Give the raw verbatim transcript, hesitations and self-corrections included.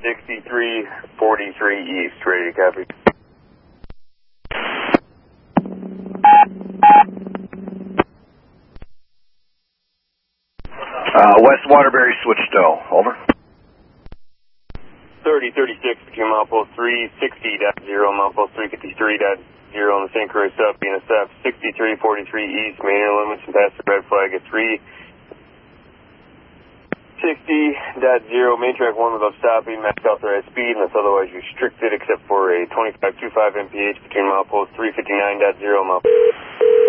sixty-three forty-three East, ready to copy. Uh, West Waterbury, switch stow. Over. thirty thirty-six, became Mountpost three sixty point zero, Mountpost three fifty-three point zero on the Saint Croix sub, B N S F sixty-three forty-three East, main air limits and past the red flag at three sixty point zero, main track one without stopping, max authorized speed, and that's otherwise restricted except for a twenty-five point two five M P H between Mountpost three fifty-nine point zero, Mountpost.